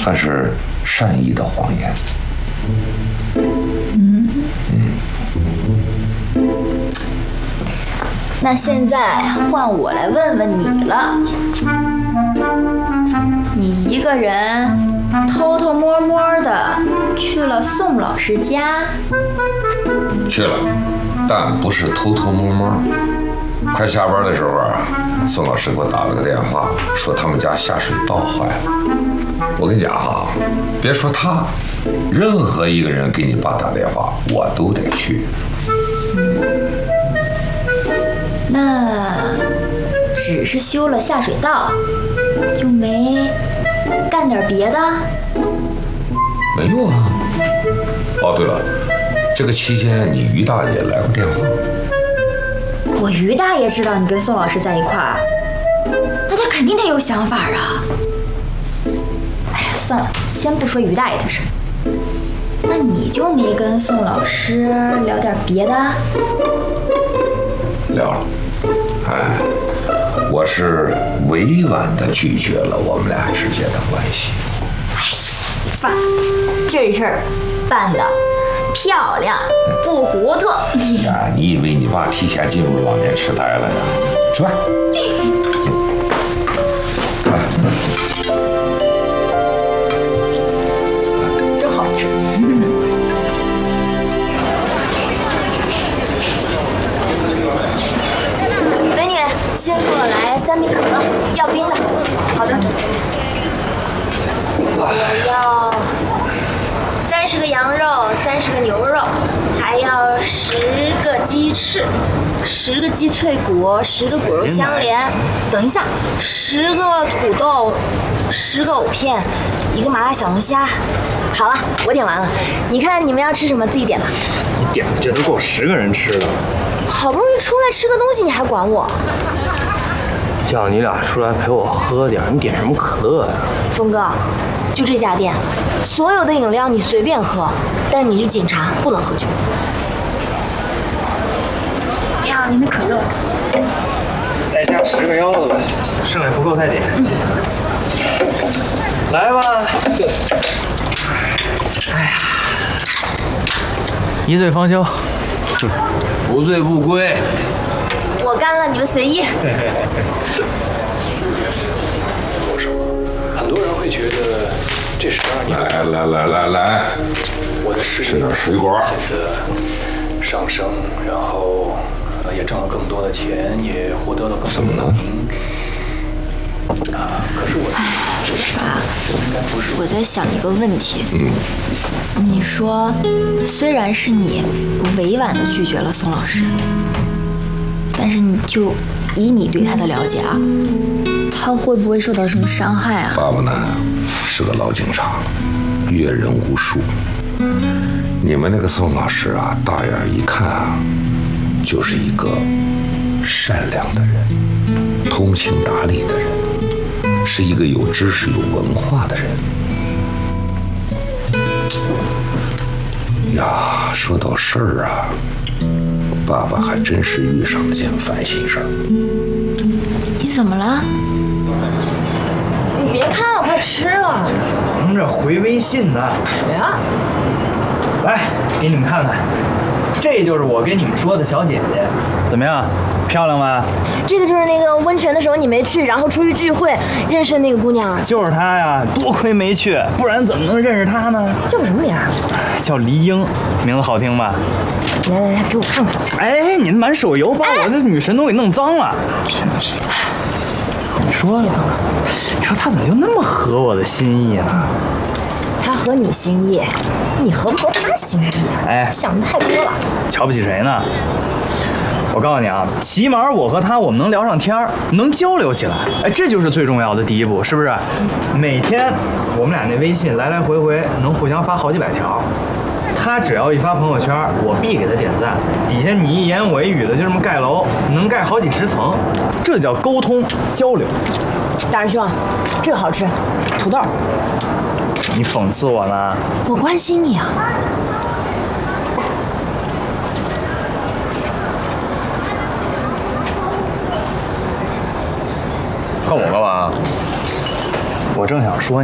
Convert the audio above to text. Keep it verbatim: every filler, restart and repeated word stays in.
它是善意的谎言。 嗯嗯。那现在换我来问问你了，你一个人偷偷摸摸的去了宋老师家？ 去了，但不是偷偷摸摸。快下班的时候啊，宋老师给我打了个电话，说他们家下水道坏了。我跟你讲哈，别说他，任何一个人给你爸打电话，我都得去。 那只是修了下水道，就没干点别的？ 没有啊。哦，对了，这个期间你于大爷来过电话？ 我于大爷知道你跟宋老师在一块儿，那他肯定得有想法啊。哎呀，算了，先不说于大爷的事儿，那你就没跟宋老师聊点别的？ 聊了。哎，我是委婉地拒绝了我们俩之间的关系。 爸，这事儿办的漂亮，不糊涂。 呀，你以为你爸提前进入老年痴呆了呀？吃饭。 真好吃。美女，先给我来三瓶可乐，要冰的。好的。我要三十个羊肉，三十个牛肉，还要十个鸡翅，十个鸡脆骨，十个骨肉相连。等一下，十个土豆，十个藕片，一个麻辣小龙虾。好了，我点完了。你看你们要吃什么，自己点吧。 你点的这都够十个人吃的。 好不容易出来吃个东西，你还管我？ 叫你俩出来陪我喝点，你点什么可乐呀？ 峰哥，就这家店，所有的饮料你随便喝，但你是警察，不能喝酒。要您的可乐。 再加十个腰子吧，剩下不够再点。嗯、来吧。哎呀，一醉方休， 不醉不归。 我干了，你们随意。 多少？很多人会觉得这十二年来来来来来， 我的事吃点水果， 现在上升，然后也挣了更多的钱，也获得了更多的名。啊，可是我爸，我在想一个问题。嗯。你说，虽然是你委婉的拒绝了宋老师，但是你就以你对他的了解啊，他会不会受到什么伤害啊？ 爸爸呢是个老警察，阅人无数。你们那个宋老师啊，大眼一看啊，就是一个善良的人，通情达理的人，是一个有知识、有文化的人。呀，说到事儿啊，爸爸还真是遇上了件烦心事儿。 你怎么了？你别看了，快吃了。 忙着回微信呢。 谁啊？ 来，给你们看看，这就是我跟你们说的小姐姐，怎么样？漂亮吧？ 这个就是那个温泉的时候你没去，然后出去聚会认识的那个姑娘。 就是她呀，多亏没去，不然怎么能认识她呢？ 叫什么名啊？ 叫黎英，名字好听吧？ 来来来，给我看看。 哎，你满手油把我这女神都给弄脏了。真是。你说，你说她怎么就那么合我的心意呢？ 他合你心意，你合不合他心意？ 哎， 想的太多了。 瞧不起谁呢？我告诉你啊，起码我和他我们能聊上天儿，能交流起来，哎，这就是最重要的第一步，是不是？每天我们俩那微信来来回回能互相发好几百条，他只要一发朋友圈，我必给他点赞，底下你一言我一语的就这么盖楼，能盖好几十层，这叫沟通交流。 大师兄，这个好吃，土豆。 你讽刺我呢？ 我关心你啊。 看我干嘛？我正想说